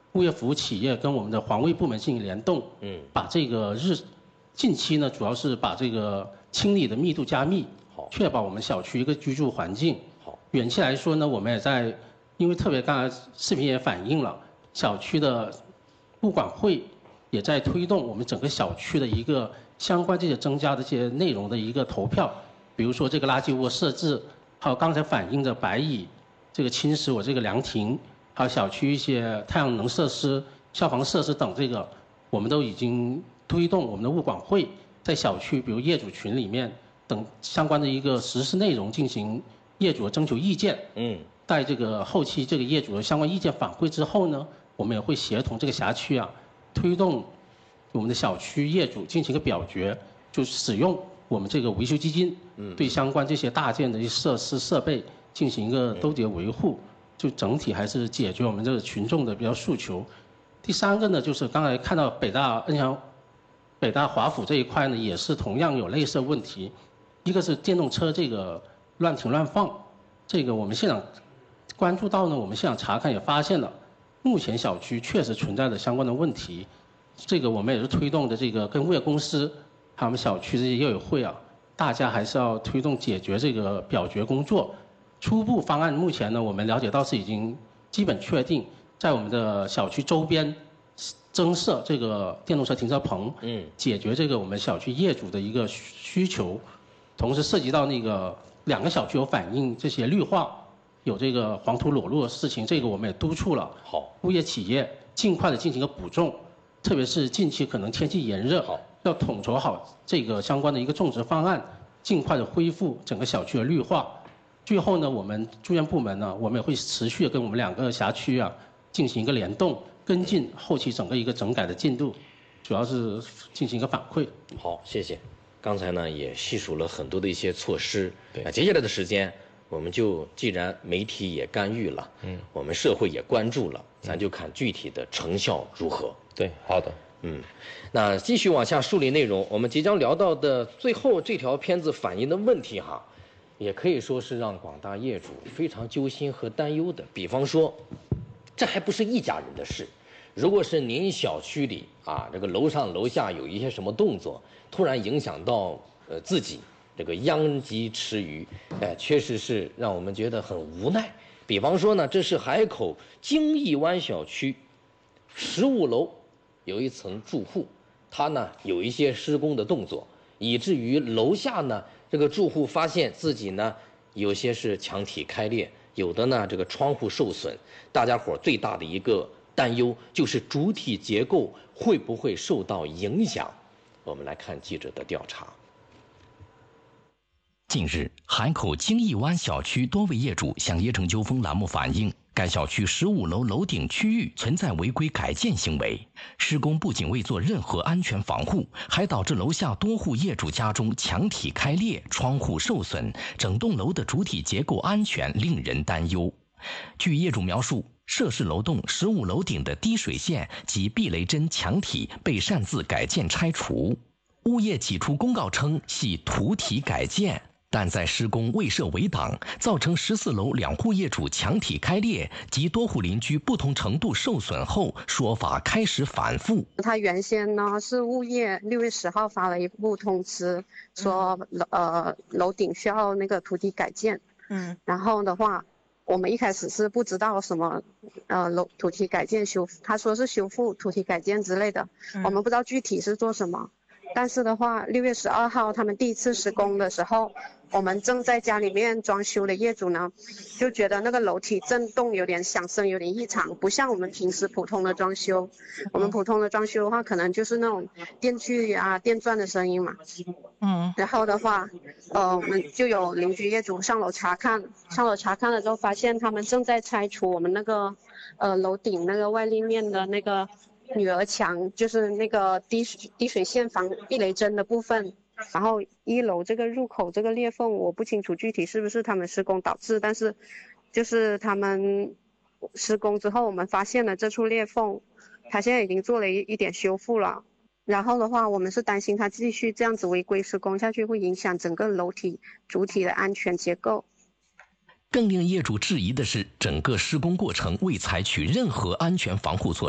物业服务企业跟我们的环卫部门进行联动，把这个近期呢，主要是把这个清理的密度加密，确保我们小区一个居住环境。远期来说呢，我们也在，因为特别刚才视频也反映了，小区的物管会也在推动我们整个小区的一个相关这些增加的这些内容的一个投票，比如说这个垃圾窝设置，还有刚才反映的白蚁这个侵蚀我这个凉亭，还有小区一些太阳能设施、消防设施等，这个我们都已经推动我们的物管会在小区，比如业主群里面等相关的一个实施内容进行业主的征求意见。待这个后期这个业主的相关意见反馈之后呢，我们也会协同这个辖区啊，推动我们的小区业主进行一个表决，就使用我们这个维修基金，对相关这些大件的一些设施设备进行一个兜底维护，就整体还是解决我们这个群众的比较诉求。第三个呢，就是刚才看到北大华府这一块呢，也是同样有类似的问题，一个是电动车这个乱停乱放，这个我们现场关注到呢，我们现场查看也发现了，目前小区确实存在的相关的问题，这个我们也是推动的这个跟物业公司还有我们小区这些业委会啊，大家还是要推动解决这个表决工作。初步方案目前呢，我们了解到是已经基本确定，在我们的小区周边增设这个电动车停车棚，解决这个我们小区业主的一个需求，同时涉及到那个2个小区有反映这些绿化有这个黄土裸露的事情，这个我们也督促了物业企业尽快的进行一个补种，特别是近期可能天气炎热，要统筹好这个相关的一个种植方案，尽快的恢复整个小区的绿化。最后呢，我们住建部门呢，我们也会持续的跟我们2个辖区啊进行一个联动，跟进后期整个一个整改的进度，主要是进行一个反馈。 好，谢谢。刚才呢也细数了很多的一些措施，那接下来的时间，我们就既然媒体也干预了，我们社会也关注了，咱就看具体的成效如何。 对，好的。 那继续往下梳理内容，我们即将聊到的最后这条片子反映的问题哈，也可以说是让广大业主非常揪心和担忧的。比方说，这还不是一家人的事，如果是您小区里啊，这个楼上楼下有一些什么动作，突然影响到自己，这个殃及池鱼，确实是让我们觉得很无奈。比方说呢，这是海口京义湾小区15楼有一层住户，他呢有一些施工的动作，以至于楼下呢这个住户发现自己呢有些是墙体开裂，有的呢这个窗户受损，大家伙最大的一个担忧就是主体结构会不会受到影响。我们来看记者的调查。 近日，海口京义湾小区多位业主向业成纠纷栏目反映，该小区15楼楼顶区域存在违规改建行为，施工不仅未做任何安全防护，还导致楼下多户业主家中墙体开裂、窗户受损，整栋楼的主体结构安全令人担忧。据业主描述，涉事楼栋15楼顶的滴水线及避雷针墙体被擅自改建拆除，物业挤出公告称系土体改建，但在施工未设围挡，造成14楼2户业主墙体开裂及多户邻居不同程度受损后，说法开始反复。 他原先呢是物业6月10号发了一部通知，说楼顶需要那个土体改建，然后的话，我们一开始是不知道什么土体改建修复，他说是修复土体改建之类的，我们不知道具体是做什么。但是的话，6月12号他们第一次施工的时候，我们正在家里面装修的业主呢，就觉得那个楼体震动有点响声有点异常，不像我们平时普通的装修。我们普通的装修的话，可能就是那种电锯啊、电钻的声音嘛。然后的话，我们就有邻居业主上楼查看了之后，发现他们正在拆除我们那个楼顶那个外立面的那个女儿墙，就是那个滴水线防避雷针的部分。然后1楼这个入口这个裂缝，我不清楚具体是不是他们施工导致，但是就是他们施工之后，我们发现了这处裂缝，他现在已经做了一点修复了。然后的话，我们是担心他继续这样子违规施工下去，会影响整个楼体主体的安全结构。 更令业主质疑的是，整个施工过程未采取任何安全防护措施。